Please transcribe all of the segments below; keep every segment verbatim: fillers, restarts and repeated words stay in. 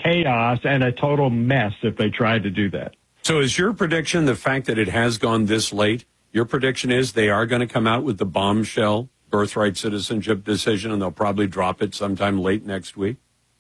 chaos and a total mess if they tried to do that. So is your prediction, the fact that it has gone this late, your prediction is they are going to come out with the bombshell birthright citizenship decision, and they'll probably drop it sometime late next week?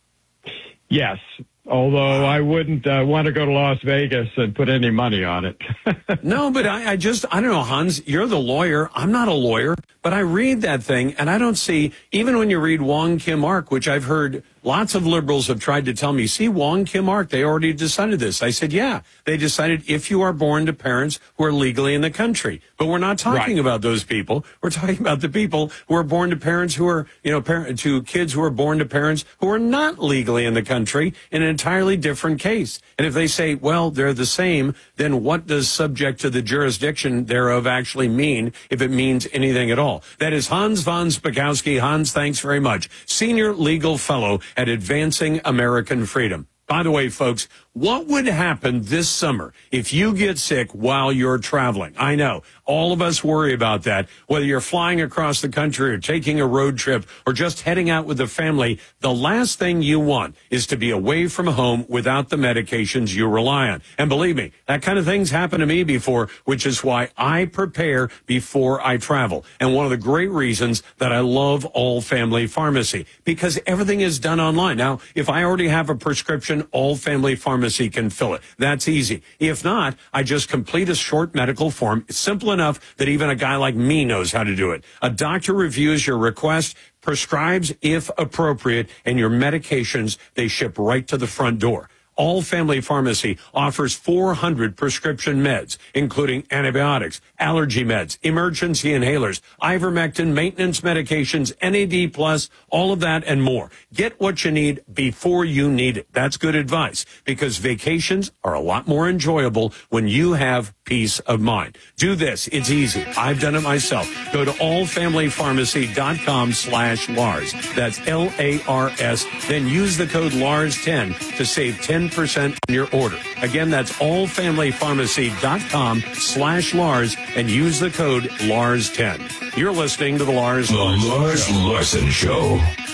Yes, although I wouldn't uh, want to go to Las Vegas and put any money on it. No, but I, I just, I don't know, Hans, you're the lawyer. I'm not a lawyer, but I read that thing, and I don't see, even when you read Wong Kim Ark, which I've heard lots of liberals have tried to tell me, see, Wong Kim Ark, they already decided this. I said, yeah, they decided if you are born to parents who are legally in the country. But we're not talking Right. about those people. We're talking about the people who are born to parents who are, you know, parent, to kids who are born to parents who are not legally in the country, in an entirely different case. And if they say, well, they're the same, then what does subject to the jurisdiction thereof actually mean, if it means anything at all? That is Hans von Spakovsky. Hans, thanks very much. Senior legal fellow at Advancing American Freedom. By the way, folks, what would happen this summer if you get sick while you're traveling? I know all of us worry about that, whether you're flying across the country or taking a road trip or just heading out with the family. The last thing you want is to be away from home without the medications you rely on. And believe me, that kind of thing's happened to me before, which is why I prepare before I travel. And one of the great reasons that I love All Family Pharmacy, because everything is done online. Now, if I already have a prescription, All Family Pharmacy can fill it. That's easy. If not, I just complete a short medical form. It's simple enough that even a guy like me knows how to do it. A doctor reviews your request, prescribes if appropriate, and your medications, they ship right to the front door. All Family Pharmacy offers four hundred prescription meds, including antibiotics, allergy meds, emergency inhalers, ivermectin, maintenance medications, N A D plus, all of that and more. Get what you need before you need it. That's good advice, because vacations are a lot more enjoyable when you have peace of mind. Do this. It's easy. I've done it myself. Go to all family pharmacy dot com slash Lars. That's L A R S. Then use the code Lars ten to save ten percent on your order. Again, that's all family pharmacy dot com slash Lars and use the code Lars ten. You're listening to the Lars The Larson Lars Show. Larson Show.